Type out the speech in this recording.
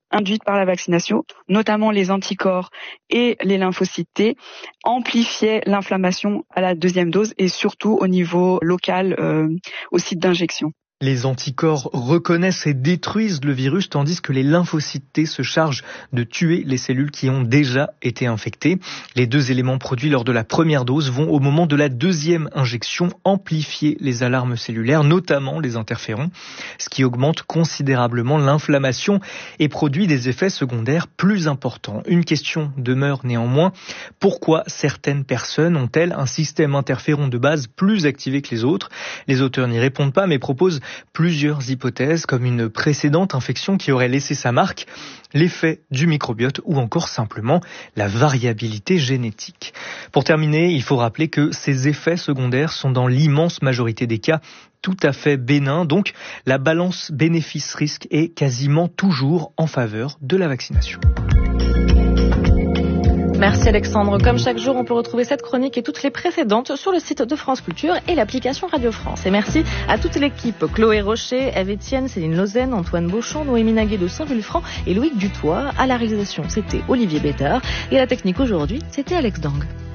induites par la vaccination, notamment les anticorps et les lymphocytes T, amplifiaient l'inflammation à la deuxième dose et surtout au niveau local, au site d'injection. Les anticorps reconnaissent et détruisent le virus, tandis que les lymphocytes T se chargent de tuer les cellules qui ont déjà été infectées. Les deux éléments produits lors de la première dose vont, au moment de la deuxième injection, amplifier les alarmes cellulaires, notamment les interférons, ce qui augmente considérablement l'inflammation et produit des effets secondaires plus importants. Une question demeure néanmoins: pourquoi certaines personnes ont-elles un système interféron de base plus activé que les autres? Les auteurs n'y répondent pas, mais proposent plusieurs hypothèses, comme une précédente infection qui aurait laissé sa marque, l'effet du microbiote ou encore simplement la variabilité génétique. Pour terminer, il faut rappeler que ces effets secondaires sont dans l'immense majorité des cas tout à fait bénins, donc la balance bénéfice-risque est quasiment toujours en faveur de la vaccination. Merci Alexandre. Comme chaque jour, on peut retrouver cette chronique et toutes les précédentes sur le site de France Culture et l'application Radio France. Et merci à toute l'équipe: Chloé Rocher, Eve Etienne, Céline Lausanne, Antoine Beauchamp, Noémie Naguet de Saint-Vulfranc et Loïc Dutoit. À la réalisation, c'était Olivier Bétard. Et à la technique aujourd'hui, c'était Alex Dang.